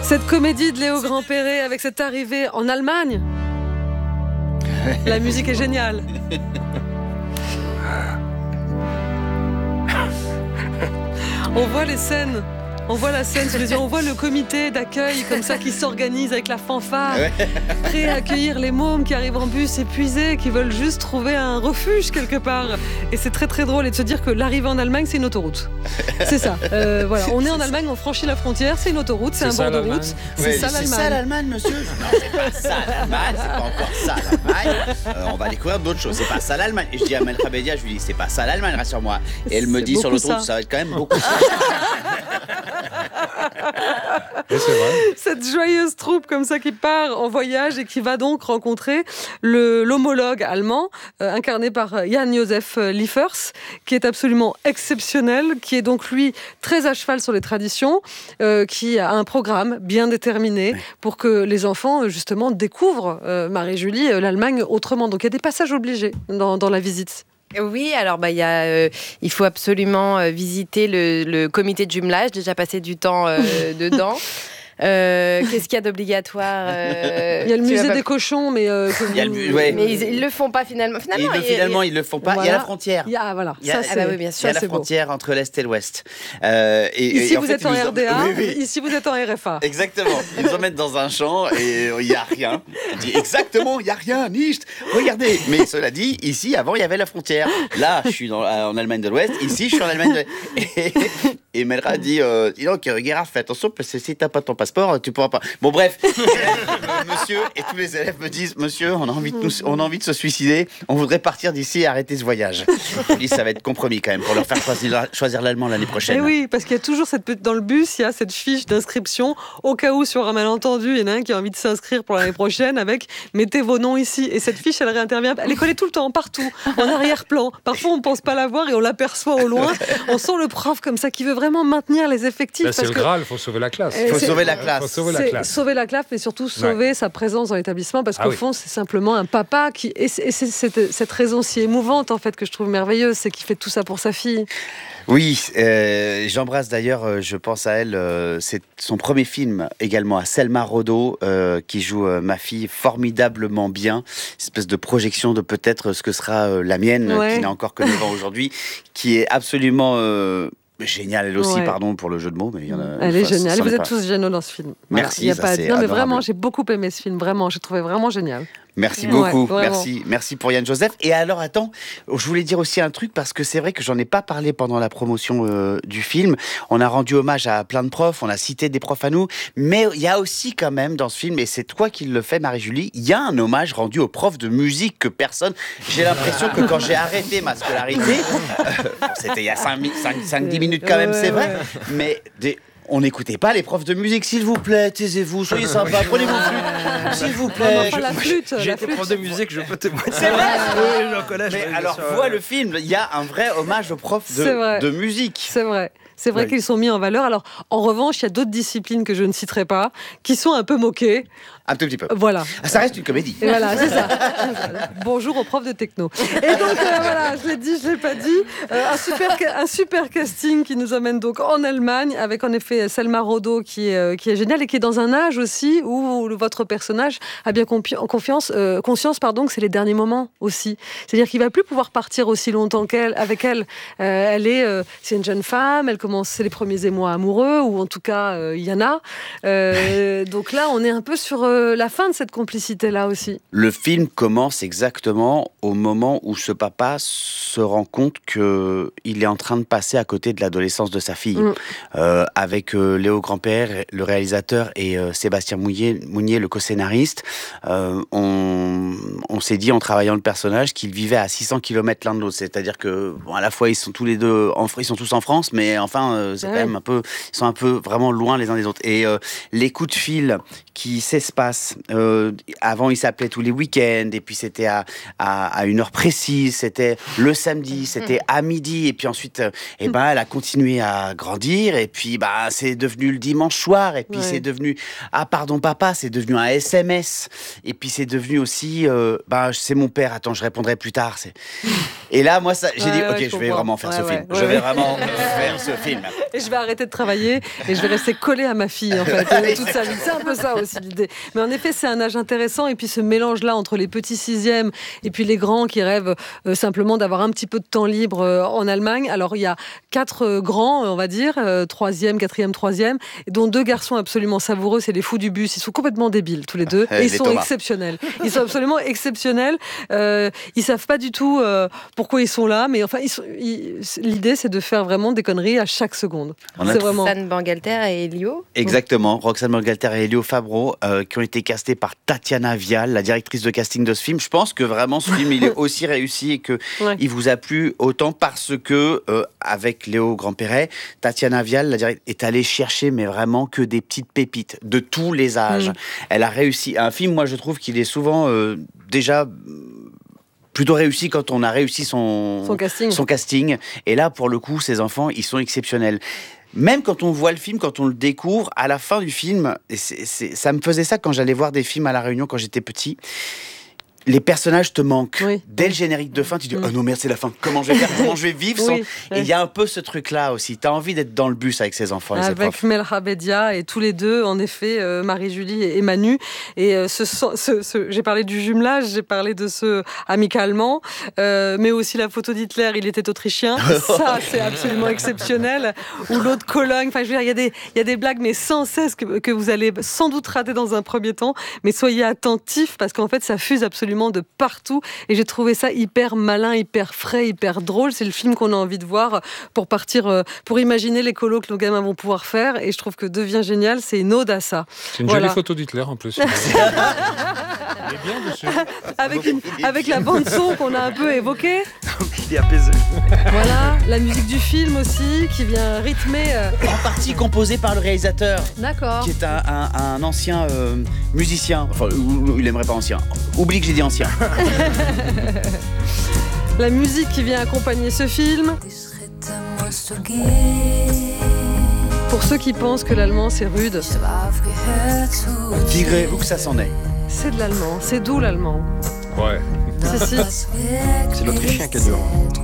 Cette comédie de Léo Grand-Perret avec cette arrivée en Allemagne. La musique est géniale. On voit les scènes. On voit la scène sous les yeux, on voit le comité d'accueil comme ça qui s'organise avec la fanfare, prêt à accueillir les mômes qui arrivent en bus épuisés, qui veulent juste trouver un refuge quelque part. Et c'est très très drôle et de se dire que l'arrivée en Allemagne, c'est une autoroute. C'est ça. Voilà, on est en Allemagne, on franchit la frontière, c'est une autoroute, c'est un bord de route. C'est ça l'Allemagne. C'est ça l'Allemagne, monsieur. Non, c'est pas ça l'Allemagne, c'est pas encore ça l'Allemagne. On va découvrir d'autres choses. C'est pas ça l'Allemagne. Et je dis à Mel Khabedia, je lui dis, c'est pas ça l'Allemagne, rassure-moi. Et elle me dit sur l'autoroute, ça va être quand même beaucoup ça. Et c'est vrai. Cette joyeuse troupe comme ça qui part en voyage et qui va donc rencontrer l'homologue allemand incarné par Jan-Josef Liefers, qui est absolument exceptionnel, qui est donc lui très à cheval sur les traditions, qui a un programme bien déterminé pour que les enfants justement découvrent Marie-Julie, l'Allemagne autrement. Donc il y a des passages obligés dans la visite. Oui, alors il faut absolument visiter le comité de jumelage, déjà passer du temps dedans. Qu'est-ce qu'il y a d'obligatoire Il y a le musée des cochons, mais mais ils le font pas finalement. Finalement, ils le font pas. Voilà. Il y a la frontière. Il y a bien sûr, il y a la frontière entre l'est et l'ouest. Ici, vous êtes en RDA. Ici, vous êtes en RFA. Exactement. Ils nous emmènent dans un champ et il y a rien. On dit exactement, il y a rien, nicht. Regardez. Mais cela dit, ici, avant, il y avait la frontière. Là, je suis en Allemagne de l'Ouest. Ici, je suis en Allemagne de l'Est. Et Melra dit, dis donc, Guérard, fais attention parce que si t'as pas ton passeport, tu pourras pas. Bon, bref, monsieur et tous les élèves me disent, monsieur, on a envie de se suicider, on voudrait partir d'ici et arrêter ce voyage. Je dis, ça va être compromis quand même pour leur faire choisir l'allemand l'année prochaine. Et oui, parce qu'il y a toujours dans le bus, il y a cette fiche d'inscription au cas où sur un malentendu, il y en a un qui a envie de s'inscrire pour l'année prochaine avec mettez vos noms ici. Et cette fiche, elle réintervient, elle est collée tout le temps, partout, en arrière-plan. Parfois, on ne pense pas la voir et on l'aperçoit au loin. On sent le prof comme ça qui veut vraiment maintenir les effectifs. C'est le Graal, il faut sauver la classe. Il faut sauver la classe. Sauver la classe, mais surtout sauver sa présence dans l'établissement, parce qu'au fond, c'est simplement un papa qui... Et c'est cette raison si émouvante, en fait, que je trouve merveilleuse, c'est qu'il fait tout ça pour sa fille. Oui, j'embrasse d'ailleurs, je pense à elle, c'est son premier film également, à Selma Rodo, qui joue ma fille formidablement bien, une espèce de projection de peut-être ce que sera la mienne, qui n'a encore que 9 ans aujourd'hui, qui est absolument... génial, elle aussi, pardon pour le jeu de mots. Mais elle est géniale, vous êtes tous géniaux dans ce film. Merci, voilà, c'est non, mais adorable. vraiment, j'ai beaucoup aimé ce film, vraiment, j'ai trouvé vraiment génial. Merci beaucoup, merci pour Yann Joseph. Et alors, attends, je voulais dire aussi un truc, parce que c'est vrai que j'en ai pas parlé pendant la promotion du film. On a rendu hommage à plein de profs, on a cité des profs à nous, mais il y a aussi quand même dans ce film, et c'est toi qui le fais, Marie-Julie, il y a un hommage rendu aux profs de musique que personne... J'ai l'impression que quand j'ai arrêté ma scolarité, c'était il y a 5-10 minutes quand même, c'est vrai, mais... On n'écoutait pas les profs de musique, s'il vous plaît, taisez-vous, soyez sympa, prenez vos flûtes, s'il vous plaît. La flûte, j'ai été prof de musique, je peux témoigner. C'est vrai. Oui, au collège. Mais alors, vois le film, il y a un vrai hommage aux profs de musique. C'est vrai. C'est vrai qu'ils sont mis en valeur. Alors, en revanche, il y a d'autres disciplines que je ne citerai pas, qui sont un peu moquées. Un tout petit peu. Voilà. Ça reste une comédie. Et voilà, c'est ça. Bonjour aux profs de techno. Et donc, voilà, je l'ai dit, je l'ai pas dit. Un super casting qui nous amène donc en Allemagne, avec en effet Selma Rodo qui est géniale et qui est dans un âge aussi où votre personnage a bien conscience que c'est les derniers moments aussi. C'est-à-dire qu'il va plus pouvoir partir aussi longtemps avec elle. C'est une jeune femme, c'est les premiers émois amoureux, ou en tout cas, il y en a. Donc là, on est un peu sur la fin de cette complicité-là aussi. Le film commence exactement au moment où ce papa se rend compte qu'il est en train de passer à côté de l'adolescence de sa fille. Avec Léo Grand-Perret, le réalisateur, et Sébastien Mounier, le co-scénariste, on s'est dit, en travaillant le personnage, qu'ils vivaient à 600 km l'un de l'autre. C'est-à-dire que, à la fois, ils sont tous les deux, ils sont tous en France, mais enfin, c'est quand même ils sont un peu vraiment loin les uns des autres. Et les coups de fil qui s'espace. Avant, il s'appelait tous les week-ends, et puis c'était à une heure précise, c'était le samedi, c'était à midi, et puis ensuite, elle a continué à grandir, et puis c'est devenu le dimanche soir, et puis c'est devenu « Ah, pardon papa », c'est devenu un SMS, et puis c'est devenu aussi « C'est mon père, attends, je répondrai plus tard ». Et là, moi, j'ai dit « Ok, je vais vraiment faire ce film. Je vais vraiment faire ce film. » Et je vais arrêter de travailler, et je vais rester collée à ma fille, en fait, toute sa vie. C'est un peu ça aussi, l'idée. Mais en effet, c'est un âge intéressant, et puis ce mélange-là entre les petits sixièmes et puis les grands qui rêvent simplement d'avoir un petit peu de temps libre en Allemagne. Alors, il y a 4 grands, on va dire, 3e, 4e, 3e, dont 2 garçons absolument savoureux, c'est les fous du bus. Ils sont complètement débiles, tous les deux, et ils sont exceptionnels. Ils sont absolument exceptionnels. Ils savent pas du tout pourquoi ils sont là, mais enfin, l'idée, c'est de faire vraiment des conneries à chaque seconde. C'est vraiment... Roxane Bangalter et Elio. Exactement, Roxane Bangalter et Elio Fabro, qui ont été castés par Tatiana Vial, la directrice de casting de ce film. Je pense que vraiment ce film, il est aussi réussi et qu'il vous a plu autant parce que, avec Léo Grandperret, Tatiana Vial est allée chercher, mais vraiment que des petites pépites de tous les âges. Elle a réussi. Un film, moi, je trouve qu'il est souvent déjà plutôt réussi quand on a réussi son casting. Et là, pour le coup, ces enfants, ils sont exceptionnels. Même quand on voit le film, quand on le découvre, à la fin du film, ça me faisait ça quand j'allais voir des films à La Réunion quand j'étais petit. Les personnages te manquent. Dès le générique de fin, tu dis « Oh non, merde, c'est la fin. Comment je vais faire ? Comment je vais vivre sans... » Et il y a un peu ce truc-là aussi. Tu as envie d'être dans le bus avec ces enfants et ces profs. Avec Melha Bedia et tous les deux, en effet, Marie-Julie et Manu. Et j'ai parlé du jumelage, j'ai parlé de ce amicalement, mais aussi la photo d'Hitler, il était autrichien. Ça, c'est absolument exceptionnel. Ou l'autre Cologne. Enfin, je veux dire, il y a des blagues, mais sans cesse, que vous allez sans doute rater dans un premier temps. Mais soyez attentifs, parce qu'en fait, ça fuse absolument de partout, et j'ai trouvé ça hyper malin, hyper frais, hyper drôle. C'est le film qu'on a envie de voir pour partir, pour imaginer les colos que nos gamins vont pouvoir faire, et je trouve que Devient génial, c'est une ode à ça. C'est une jolie photo d'Hitler en plus. Il est bien dessus. Avec la bande son qu'on a un peu évoquée. Il est apaisé. Voilà, la musique du film aussi, qui vient rythmer. En partie composée par le réalisateur. D'accord. Qui est un ancien musicien. Enfin, il aimerait pas ancien. Oublie que j'ai dit ancien. La musique qui vient accompagner ce film. Pour ceux qui pensent que l'allemand c'est rude. Figurez-vous que ça s'en est. C'est de l'allemand. C'est doux l'allemand. Ouais. C'est l'autrichien qui est dur.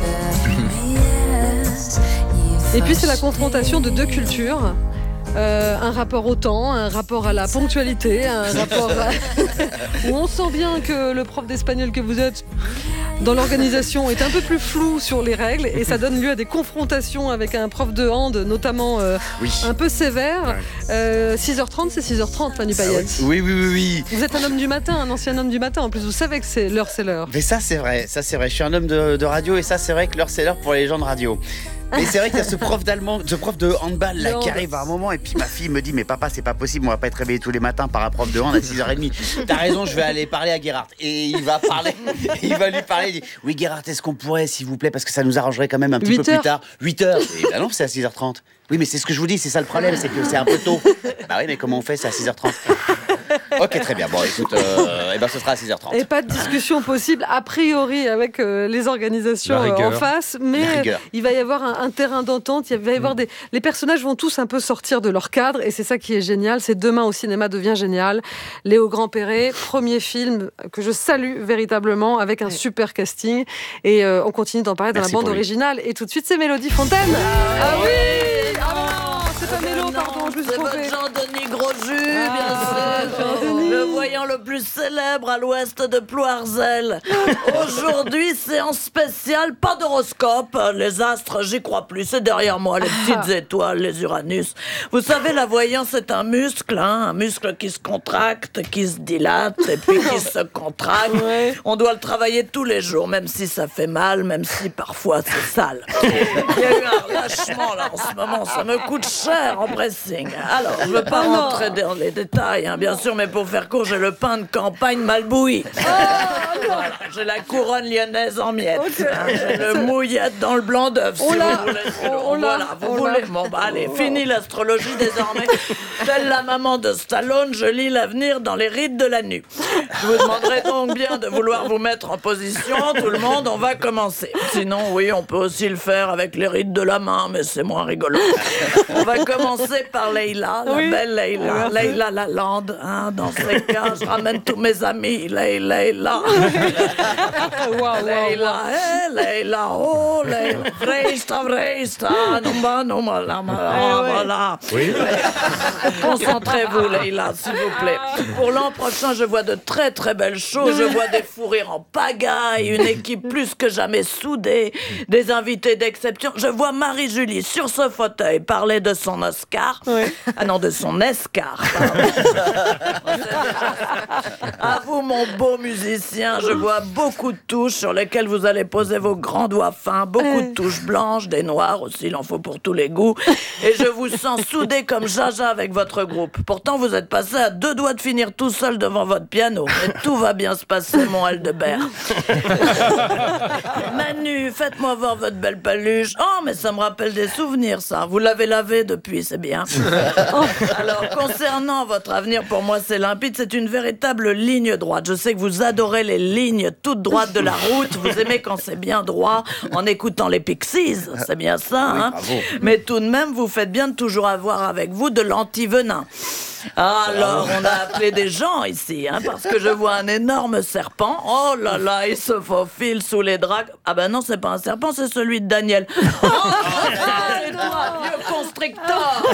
Et puis c'est la confrontation de 2 cultures. Un rapport au temps, un rapport à la ponctualité, un rapport où on sent bien que le prof d'espagnol que vous êtes dans l'organisation est un peu plus flou sur les règles, et ça donne lieu à des confrontations avec un prof de hand notamment un peu sévère. 6h30, c'est 6h30, Manu Payette. Oui. Vous êtes un homme du matin, un ancien homme du matin. En plus, vous savez que c'est l'heure. Mais ça c'est vrai. Je suis un homme de radio, et ça c'est vrai que l'heure c'est l'heure pour les gens de radio. Mais c'est vrai qu'il y a ce prof de handball là, qui arrive à un moment, et puis ma fille me dit « Mais papa, c'est pas possible, on va pas être réveillé tous les matins par un prof de hand à 6h30. T'as raison, je vais aller parler à Gerhard. » Et il va lui parler, il dit « Oui Gerhard, est-ce qu'on pourrait, s'il vous plaît, parce que ça nous arrangerait quand même un petit peu plus tard. 8h. » Et ben non, c'est à 6h30. Oui, mais c'est ce que je vous dis, c'est ça le problème, c'est que c'est un peu tôt. Bah oui, mais comment on fait, c'est à 6h30. Ok, très bien. Bon, écoute, ce sera à 6h30. Et pas de discussion possible, a priori, avec les organisations en face. Mais il va y avoir un terrain d'entente. Il va y avoir les personnages vont tous un peu sortir de leur cadre. Et c'est ça qui est génial. C'est Demain au cinéma devient génial. Léo Grandperret, premier film que je salue véritablement, avec un super casting. Et on continue d'en parler dans la bande originale. Et tout de suite, c'est Mélodie Fontaine. Ah oui. C'est pas Mélo, pardon, je me suis trompée. C'est votre Jean-Denis Grosjus, bien sûr. Le voyant le plus célèbre à l'ouest de Ploirzel. Aujourd'hui, séance spéciale, pas d'horoscope. Les astres, j'y crois plus. C'est derrière moi, les petites étoiles, les Uranus. Vous savez, la voyance, c'est un muscle, un muscle qui se contracte, qui se dilate, et puis qui se contracte. On doit le travailler tous les jours, même si ça fait mal, même si parfois c'est sale. Il y a eu un relâchement, là, en ce moment. Ça me coûte cher en pressing. Alors, je veux pas rentrer dans les détails, bien sûr, mais pour faire court, j'ai le pain de campagne mal bouilli. Voilà, j'ai la couronne lyonnaise en miettes. Okay. J'ai le mouillette dans le blanc d'œuf. Si vous voulez. Bon, bah allez, fini l'astrologie désormais. Telle la maman de Stallone, je lis l'avenir dans les rides de la nuque. Je vous demanderai donc bien de vouloir vous mettre en position, tout le monde, on va commencer. Sinon, oui, on peut aussi le faire avec les rides de la main, mais c'est moins rigolo. On va commencer par Leïla, la belle Leïla. Leïla Lalande, hein, dans ces cas, je ramène tous mes amis. Leïla. Leïla, Leïla, oh, Leïla. Vreista, voilà. Oui. Concentrez-vous, Leïla, s'il vous plaît. Pour l'an prochain, je vois de très très belles choses. Je vois des fous rires en pagaille, une équipe plus que jamais soudée, des invités d'exception. Je vois Marie-Julie sur ce fauteuil parler de son Oscar. Oui. Ah non, de son escar. À vous, mon beau musicien, je vois beaucoup de touches sur lesquelles vous allez poser vos grands doigts fins, beaucoup de touches blanches, des noires aussi, il en faut pour tous les goûts. Et je vous sens soudé comme Jaja avec votre groupe. Pourtant, vous êtes passé à 2 doigts de finir tout seul devant votre piano. Mais tout va bien se passer, mon Aldebert. Manu, faites-moi voir votre belle paluche. Oh, mais ça me rappelle des souvenirs, ça. Vous l'avez lavé depuis, c'est bien. Alors, concernant votre avenir, pour moi, c'est limpide. C'est une véritable ligne droite. Je sais que vous adorez les lignes toutes droites de la route. Vous aimez quand c'est bien droit, en écoutant les Pixies. C'est bien ça, hein? Oui, mais tout de même, vous faites bien de toujours avoir avec vous de l'antivenin. Alors, on a appelé des gens ici, hein, parce que je vois un énorme serpent. Oh là là, il se faufile sous les draps. Ah ben non, c'est pas un serpent, c'est celui de Daniel. Oh, c'est toi, vieux constrictor.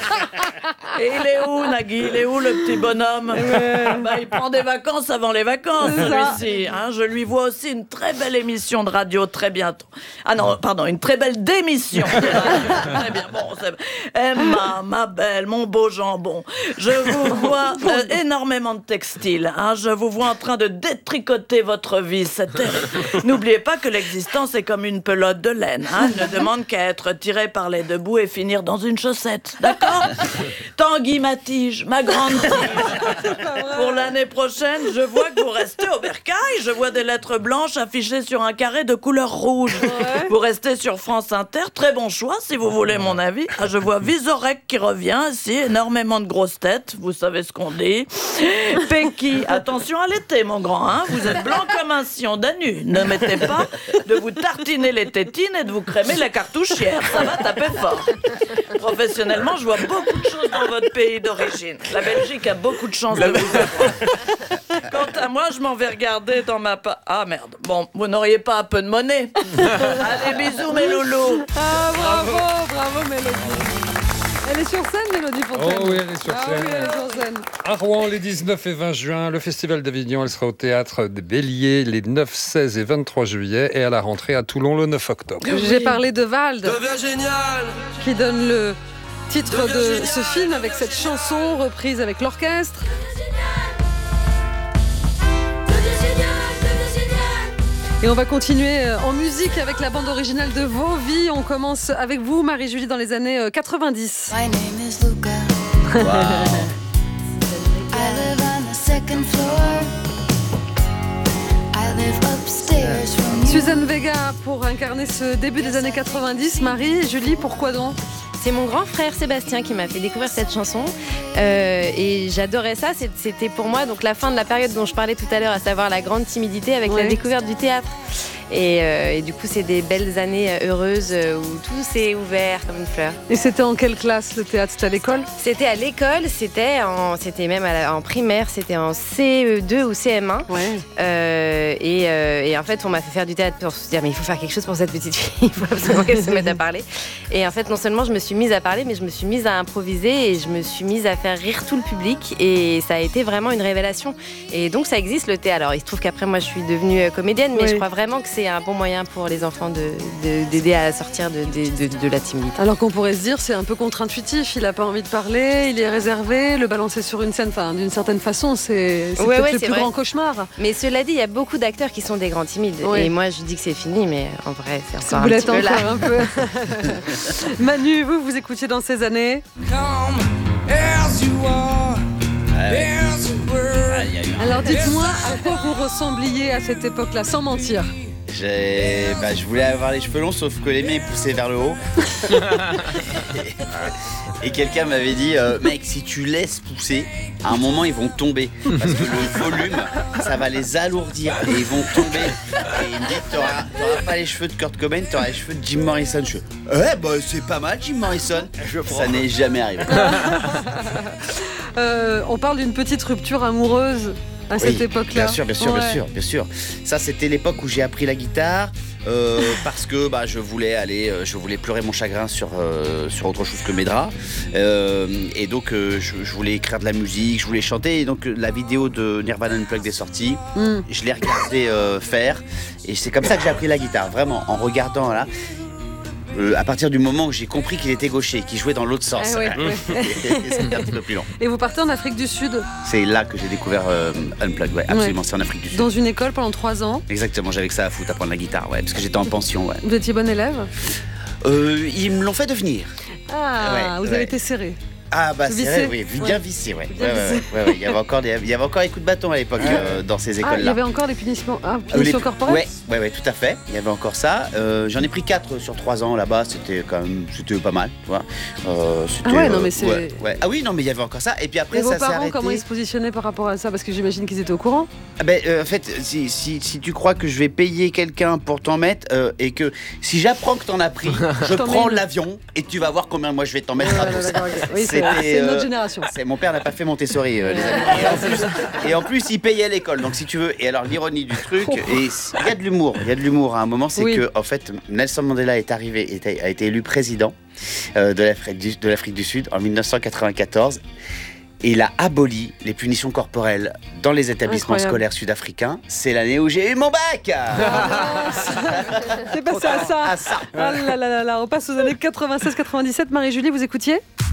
Et il est où, Nagui? Il est où, le petit bonhomme? Bah, il prend des vacances avant les vacances, celui-ci. Hein. Je lui vois aussi une très belle émission de radio très bientôt. Ah non, pardon, une très belle démission de radio. Très bien, bon, c'est... Emma, ma belle, mon beau jambon. Je vous vois énormément de textiles. Hein. Je vous vois en train de détricoter votre vie. C'est terrible. N'oubliez pas que l'existence est comme une pelote de laine. Hein. Elle ne demande qu'à être tirée par les deux bouts et finir dans une chaussette. D'accord? Tanguy Matige, ma grande tige. Pour l'année prochaine, je vois que vous restez au bercail. Je vois des lettres blanches affichées sur un carré de couleur rouge. Ouais. Vous restez sur France Inter. Très bon choix, si vous voulez mon avis. Ah, je vois Vizorek qui revient ici. Énormément de grosses têtes. Vous savez ce qu'on dit. Pecky, attention à l'été, mon grand. Hein. Vous êtes blanc comme un sion d'anu. Ne mettez pas de vous tartiner les tétines et de vous crémer la cartouchière. Ça va taper fort. Professionnellement, je vois beaucoup de choses dans votre pays d'origine. La Belgique a beaucoup de chance de vous avoir. Quant à moi, je m'en vais regarder dans ma... Ah merde. Bon, vous n'auriez pas un peu de monnaie? Allez, bisous, mes loulous. Ah, bravo, Mélodie. Elle est sur scène, Mélodie Fontaine? Oh oui, elle est sur scène. Oui, elle est sur scène. À Rouen, les 19 et 20 juin, le Festival d'Avignon, elle sera au Théâtre des Béliers les 9, 16 et 23 juillet et à la rentrée à Toulon le 9 octobre. J'ai parlé de Vald, qui donne le titre de ce film avec cette chanson reprise avec l'orchestre. Et on va continuer en musique avec la bande originale de Vos Vies. On commence avec vous, Marie-Julie, dans les années 90. My name is Luca. Wow. I live on the second floor. I live upstairs from you. Suzanne Vega pour incarner ce début des années 90. Marie-Julie, pourquoi donc? C'est mon grand frère Sébastien qui m'a fait découvrir cette chanson et j'adorais ça. C'était pour moi donc la fin de la période dont je parlais tout à l'heure, à savoir la grande timidité avec la découverte du théâtre. Et du coup, c'est des belles années heureuses où tout s'est ouvert comme une fleur. Et c'était en quelle classe le théâtre? C'était à l'école? C'était à l'école, c'était même en primaire, c'était en CE2 ou CM1. Ouais. Et en fait, on m'a fait faire du théâtre pour se dire mais il faut faire quelque chose pour cette petite fille, il faut absolument qu'elle se mette à parler. Et en fait, non seulement je me suis mise à parler, mais je me suis mise à improviser et je me suis mise à faire rire tout le public et ça a été vraiment une révélation. Et donc, ça existe le théâtre. Alors, il se trouve qu'après, moi, je suis devenue comédienne, mais je crois vraiment que c'est un bon moyen pour les enfants d'aider à sortir de la timidité. Alors qu'on pourrait se dire, c'est un peu contre-intuitif, il n'a pas envie de parler, il est réservé, le balancer sur une scène, d'une certaine façon, c'est peut-être le plus grand cauchemar. Mais cela dit, il y a beaucoup d'acteurs qui sont des grands timides. Et moi, je dis que c'est fini, mais en vrai, c'est encore un petit peu là. Un peu. Manu, vous écoutiez dans ces années? Alors Alors dites-moi à quoi vous ressembliez à cette époque-là, sans mentir. Je voulais avoir les cheveux longs, sauf que les miens poussaient vers le haut. Et quelqu'un m'avait dit, mec, si tu laisses pousser, à un moment ils vont tomber. Parce que le volume, ça va les alourdir et ils vont tomber. Et il me dit, t'auras pas les cheveux de Kurt Cobain, t'auras les cheveux de Jim Morrison. Je fais, c'est pas mal Jim Morrison. Ça n'est jamais arrivé. On parle d'une petite rupture amoureuse à cette époque-là. Bien sûr. Ça, c'était l'époque où j'ai appris la guitare. Parce que je voulais pleurer mon chagrin sur autre chose que mes draps. Et donc, je voulais écrire de la musique, je voulais chanter. Et donc, la vidéo de Nirvana Unplugged est sortie. Je l'ai regardé faire. Et c'est comme ça que j'ai appris la guitare, vraiment, en regardant là. À partir du moment où j'ai compris qu'il était gaucher, qu'il jouait dans l'autre sens. C'était un petit peu plus long. Et vous partez en Afrique du Sud? C'est là que j'ai découvert Unplugged, absolument, c'est en Afrique du Sud. Dans une école pendant 3 ans? Exactement, j'avais que ça à foutre, apprendre la guitare, parce que j'étais en pension. Vous étiez bon élève? Ils me l'ont fait devenir. Vous avez été serré. C'est vrai, oui, bien vissé, Il y avait encore les coups de bâton à l'époque dans ces écoles-là. Il y avait encore des punitions corporelles? Oui, tout à fait. Il y avait encore ça. J'en ai pris 4 sur 3 ans là-bas. C'était pas mal, tu vois. Ah oui, non, mais il y avait encore ça. Et puis après, et ça vos s'est arrêté. parents, comment ils se positionnaient par rapport à ça? Parce que j'imagine qu'ils étaient au courant. En fait, si tu crois que je vais payer quelqu'un pour t'en mettre et que si j'apprends que t'en as pris, je prends l'avion et tu vas voir combien moi je vais t'en mettre à tous. C'est notre génération. Mon père n'a pas fait Montessori, les amis. Et en plus, il payait l'école. Donc, si tu veux, et alors l'ironie du truc, et il y a de l'humour. À un moment, c'est que en fait, Nelson Mandela a été élu président de l'Afrique du Sud en 1994. Et il a aboli les punitions corporelles dans les établissements scolaires sud-africains. C'est l'année où j'ai eu mon bac. C'est passé à ça. Ah là là là là. On passe aux années 96-97. Marie-Julie, vous écoutiez?